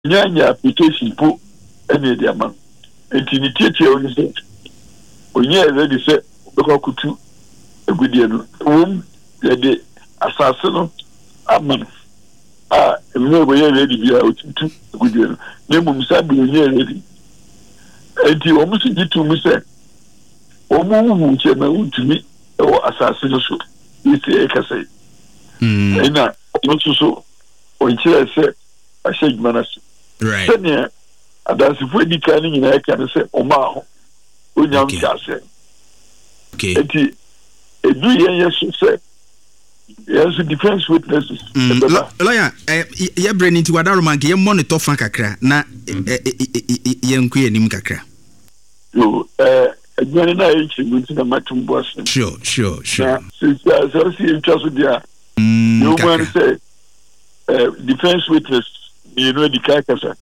nyanya application po ene de ama enti tietie oni se onye ready se be kutu egudie no ye de asase no amana emne boye ready bia otutu egudie no nemum sa bi onye ready enti o musu gitu mu se o mu hu che ma utumi o asase no so isi ekase ina musu so onche se ashegmana so right senya adansi fu edika ni nyina eka ne se o ma ho onyam kase okay enti edu yesu se yes defense witnesses lawyer ye brain into wadaro man ye monitor fan kakra na ye nku enim kakra yo agwani na echi guti na matumbo asem sure since so see interest dia you want to say defense witness you know the kasa.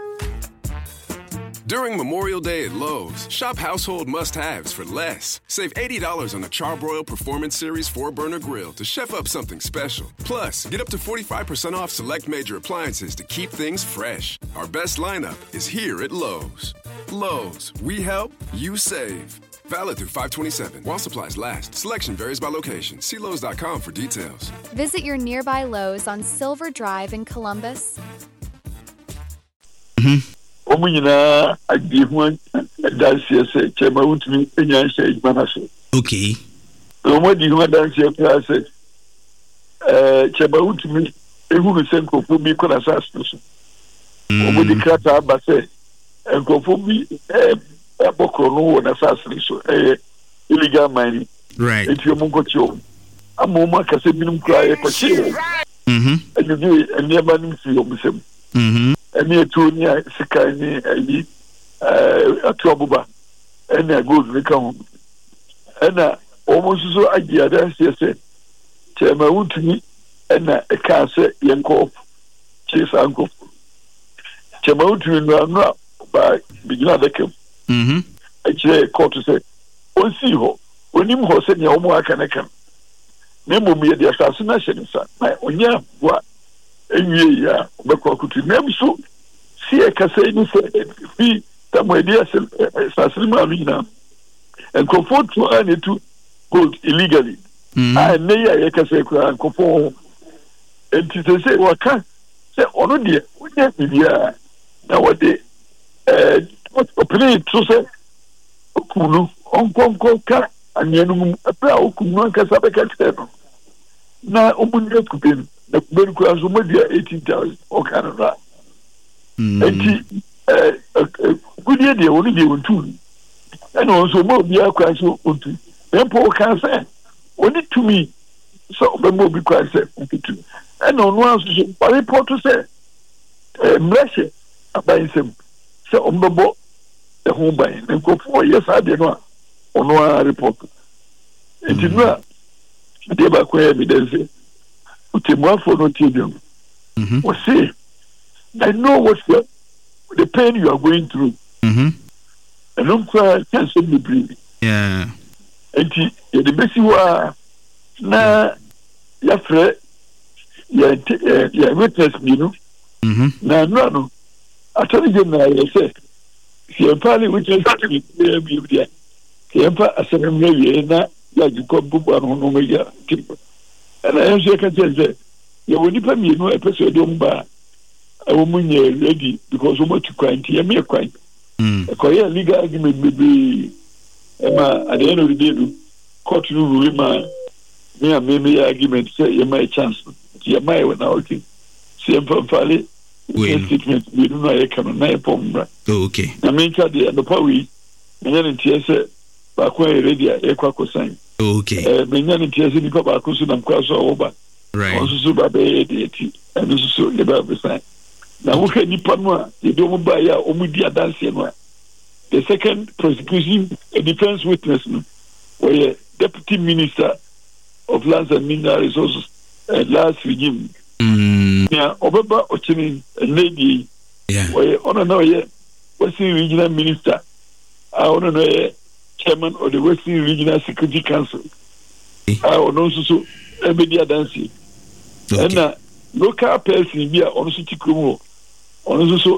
During Memorial Day at Lowe's, shop household must-haves for less. Save $80 on a Charbroil Performance Series 4-burner grill to chef up something special. Plus, get up to 45% off select major appliances to keep things fresh. Our best lineup is here at Lowe's. Lowe's, we help, you save. Valid through 5/27. While supplies last. Selection varies by location. See Lowe's.com for details. Visit your nearby Lowe's on Silver Drive in Columbus. Omunyina agi ho danse se chema utumi enya sha igmana so okay omodi ho danse pra se chema utumi ehuru se nkofo bi kona sasto so omodi krata aba se nkofo bi abokro no wo na sasto so illegal mining right eti omunkocho amoma kase binum kra ko chiwo edi eniaba nim si obusem eni etunia sikani ayi atuabuba eni gold ne kan ena almost so agia da se chema utumi ena eka se yenko chisa anko chema utumi no ba bigina da kem eche court se onsi ho onim ho se ne omo aka ne kan ne momi de asase na hyensa na onya wa enwie ya obekọ kutu nemso sie kase ni se fi tamodia se ma mina en comfort to anetu gold illegally ne ya kase kura comfort enti se waka se ono de onya bibia na wode opini to se okunu onkonko ka anyenum apra okunu ankasa bekateno na omunye kupenu na kubeni kwa zomodia 18,000 o Canada enti gudie de woni de wontu ena onso mo bia kwa so ontu empo kan se oni tumi so be mo bi kwa se ontu ena onu aso so report se mreshe abaisem se ombebo e ho ban nko fo yes ade no a onu a report enti no de ba kwa evidence utemwafo no tidium say I know what the pain you are going through and don't cry can't send me breathe yeah and the best you are na ya fre ya witness you know no attorney general say si empali witness me be there si empa asem me na ya jiko bubu anu no me ya tipo and I am sure can say you will depend me no episode umba omunye ready because omo to quite ya me quite a legal argument be at the end of the day court rule ma me argument say you my chance you my when I working see family statement we do not can na pomra okay I mean the power nyane tie say ba kwa ready e kwa ko sign okay nyane tie say ni ko ba ko so na kwa so oba right also ba be eti and so le ba be sign na wo ka nipa no a ye do mo ba ya o mu di adanse no the second prosecution a defense witness no where deputy minister of lands and mineral resources last regime yeah obeba ochini lady where ono no ye Western regional minister ono no ye chairman of the Western regional security council ono so ebedi adanse and local person bi a ono so tikromo ɔno nso so